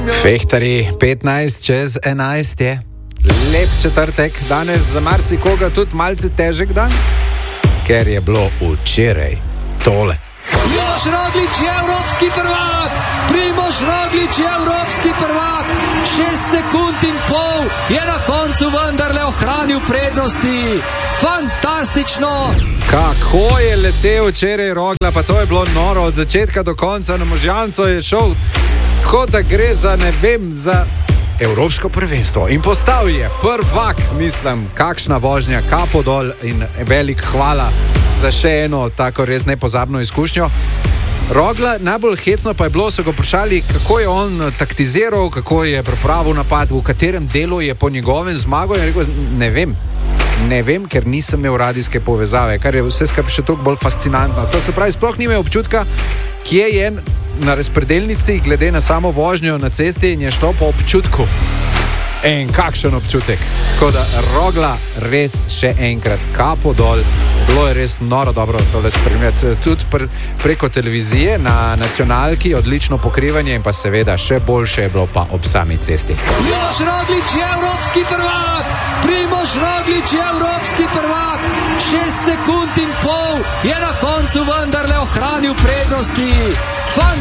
Fehtari, 15:11 je. Lep četrtek, danes za marsikoga tudi malce težek dan, ker je bilo včeraj tole. Primož Roglič je evropski prvak! Primož Roglič je evropski prvak! 6 sekund in pol je na koncu vendarle ohranil prednosti. Fantastično! Kako je letel včeraj Rogla, pa to je bilo noro od začetka do konca. Na Možganco je šel, kot da gre za, ne vem, za evropsko prvenstvo. In postal je prvak, mislim, kakšna vožnja, kapo dol in velik hvala za še eno tako res nepozabno izkušnjo. Rogla, najbolj hecno pa je bilo, so ga vprašali, kako je on taktiziral, kako je pripravil napad, v katerem delu je po njegovem zmago, in rekel, ne vem, ker nisem imel radijske povezave, kar je vse skupaj še toliko bolj fascinantno. To se pravi, sploh ni imel občutka, kje je na razpredelnici, glede na samo vožnjo na cesti, in je šlo po občutku. En kakšen občutek. Tako da Rogla res še enkrat kapo dol. Bilo je res noro dobro tole spremljati. Tudi preko televizije na nacionalki, odlično pokrivanje in pa seveda še boljše je bilo pa ob sami cesti. Primož Roglič je evropski prvak! Primož Roglič je evropski prvak! 6 sekund in pol je na koncu vendarle ohranil prednosti.